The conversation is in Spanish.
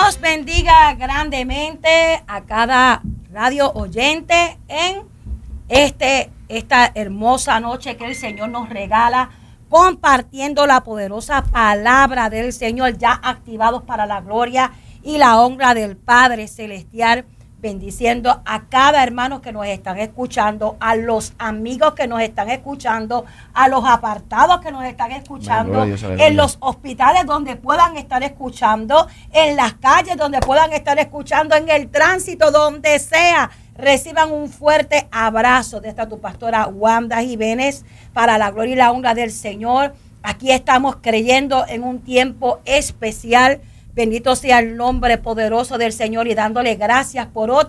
Dios bendiga grandemente a cada radio oyente en esta hermosa noche que el Señor nos regala, compartiendo la poderosa palabra del Señor, ya activados para la gloria y la honra del Padre Celestial, bendiciendo a cada hermano que nos están escuchando, a los amigos que nos están escuchando, a los apartados que nos están escuchando, en los hospitales donde puedan estar escuchando, en las calles donde puedan estar escuchando, en el tránsito, donde sea. Reciban un fuerte abrazo de esta tu pastora Wanda Jiménez, para la gloria y la honra del Señor. Aquí estamos creyendo en un tiempo especial. Bendito sea el nombre poderoso del Señor y dándole gracias por otro